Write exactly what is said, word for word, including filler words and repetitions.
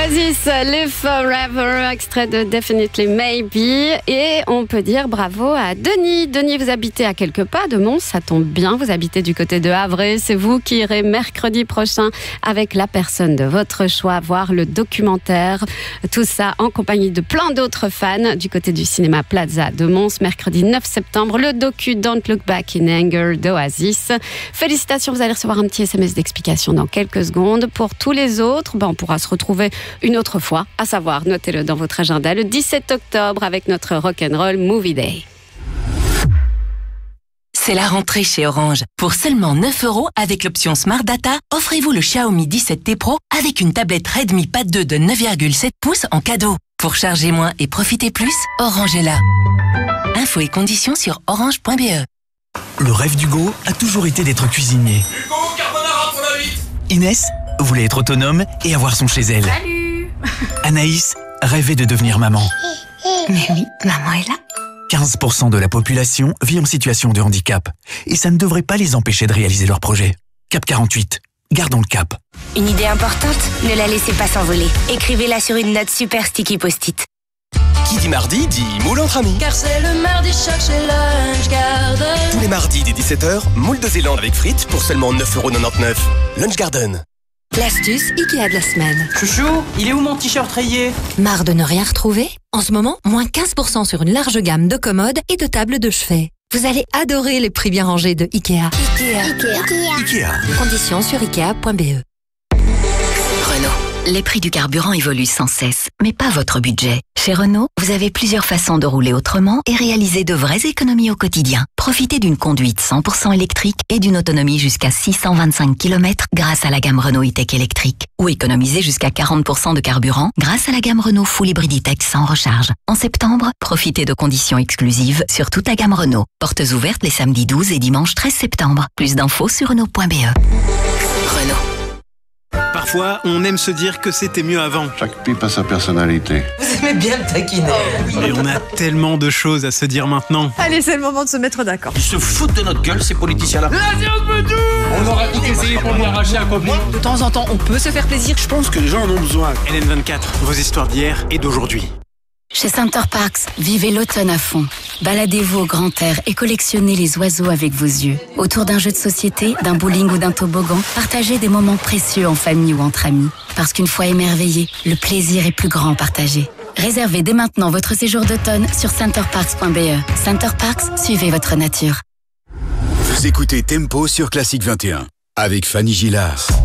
Oasis, Live Forever, extrait de Definitely Maybe. Et on peut dire bravo à Denis. Denis, vous habitez à quelques pas de Mons, ça tombe bien, vous habitez du côté de Havre. C'est vous qui irez mercredi prochain avec la personne de votre choix voir le documentaire. Tout ça en compagnie de plein d'autres fans du côté du cinéma Plaza de Mons, mercredi neuf septembre, le docu Don't Look Back in Anger d'Oasis. Félicitations, vous allez recevoir un petit S M S d'explication dans quelques secondes. Pour tous les autres, ben on pourra se retrouver une autre fois, à savoir, notez-le dans votre agenda, le dix-sept octobre avec notre Rock'n'Roll Movie Day. C'est la rentrée chez Orange. Pour seulement neuf euros avec l'option Smart Data, offrez-vous le Xiaomi dix-sept T Pro avec une tablette Redmi Pad deux de neuf virgule sept pouces en cadeau. Pour charger moins et profiter plus, Orange est là. Infos et conditions sur orange point b e. Le rêve d'Hugo a toujours été d'être cuisinier. Hugo, carbonara pour la huit. Inès voulait être autonome et avoir son chez elle. Salut. Anaïs rêvait de devenir maman. Mais oui, maman est là. quinze pour cent de la population vit en situation de handicap. Et ça ne devrait pas les empêcher de réaliser leurs projets. Cap quarante-huit. Gardons le cap. Une idée importante? Ne la laissez pas s'envoler. Écrivez-la sur une note super sticky post-it. Qui dit mardi dit moule entre amis. Car c'est le mardi choc chez Lunch Garden. Tous les mardis dès dix-sept heures, moule de Zélande avec frites pour seulement neuf euros quatre-vingt-dix-neuf. Lunch Garden. L'astuce Ikea de la semaine. Chouchou, il est où mon t-shirt rayé? Marre de ne rien retrouver? En ce moment, moins quinze pour cent sur une large gamme de commodes et de tables de chevet. Vous allez adorer les prix bien rangés de Ikea. Ikea. Ikea. Ikea. Conditions sur ikea point b e. Renault. Les prix du carburant évoluent sans cesse, mais pas votre budget. Chez Renault, vous avez plusieurs façons de rouler autrement et réaliser de vraies économies au quotidien. Profitez d'une conduite cent pour cent électrique et d'une autonomie jusqu'à six cent vingt-cinq kilomètres grâce à la gamme Renault E-Tech électrique. Ou économisez jusqu'à quarante pour cent de carburant grâce à la gamme Renault Full Hybrid E-Tech sans recharge. En septembre, profitez de conditions exclusives sur toute la gamme Renault. Portes ouvertes les samedis douze et dimanche treize septembre. Plus d'infos sur renault point b e. Renault. Parfois, on aime se dire que c'était mieux avant. Chaque pipe a sa personnalité. Vous aimez bien le taquiner. Mais on a tellement de choses à se dire maintenant. Allez, c'est le moment de se mettre d'accord. Ils se foutent de notre gueule, ces politiciens-là. On aura tout essayé pour lui arracher un copain. De temps en temps, on peut se faire plaisir. Je pense que les gens en ont besoin. L N vingt-quatre, vos histoires d'hier et d'aujourd'hui. Chez Center Parcs, vivez l'automne à fond. Baladez-vous au grand air et collectionnez les oiseaux avec vos yeux. Autour d'un jeu de société, d'un bowling ou d'un toboggan, partagez des moments précieux en famille ou entre amis. Parce qu'une fois émerveillé, le plaisir est plus grand partagé. Réservez dès maintenant votre séjour d'automne sur center parks point b e. Center Parcs, suivez votre nature. Vous écoutez Tempo sur Classique vingt et un avec Fanny Gillard.